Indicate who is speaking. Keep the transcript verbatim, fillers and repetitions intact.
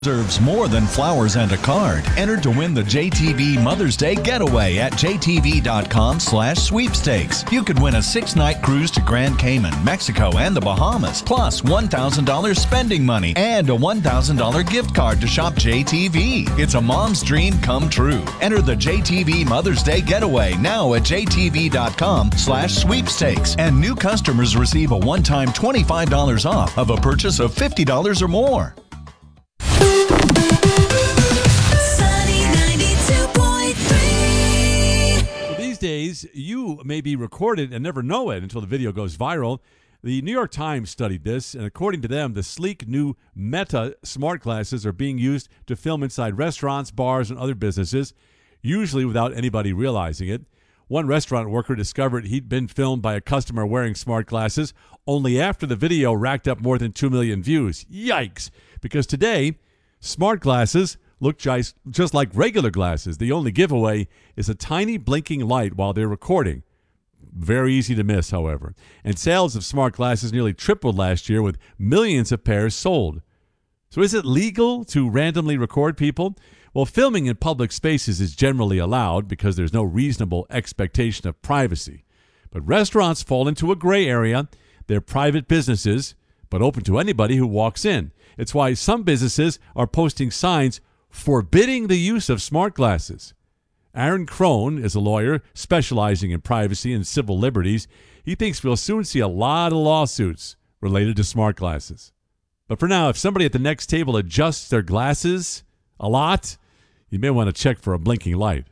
Speaker 1: Deserves more than flowers and a card. Enter to win the J T V Mother's Day Getaway at j t v dot com slash sweepstakes. You could win a six-night cruise to Grand Cayman, Mexico, and the Bahamas, plus one thousand dollars spending money and a one thousand dollars gift card to shop J T V. It's a mom's dream come true. Enter the J T V Mother's Day Getaway now at j t v dot com slash sweepstakes. And new customers receive a one-time twenty-five dollars off of a purchase of fifty dollars or more.
Speaker 2: Days, you may be recorded and never know it until the video goes viral. The New York Times studied this, and according to them, the sleek new Meta smart glasses are being used to film inside restaurants, bars, and other businesses, usually without anybody realizing it. One restaurant worker discovered he'd been filmed by a customer wearing smart glasses only after the video racked up more than two million views. Yikes! Because today, smart glasses look just, just like regular glasses. The only giveaway is a tiny blinking light while they're recording. Very easy to miss, however. And sales of smart glasses nearly tripled last year with millions of pairs sold. So is it legal to randomly record people? Well, filming in public spaces is generally allowed because there's no reasonable expectation of privacy. But restaurants fall into a gray area. They're private businesses, but open to anybody who walks in. It's why some businesses are posting signs forbidding the use of smart glasses. Aaron Crone is a lawyer specializing in privacy and civil liberties. He thinks we'll soon see a lot of lawsuits related to smart glasses. But for now, if somebody at the next table adjusts their glasses a lot, you may want to check for a blinking light.